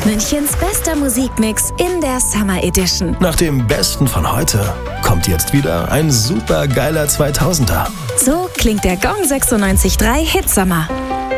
Münchens bester Musikmix in der Summer Edition. Nach dem Besten von heute kommt jetzt wieder ein super geiler 2000er. So klingt der Gong 96.3 Hitsummer.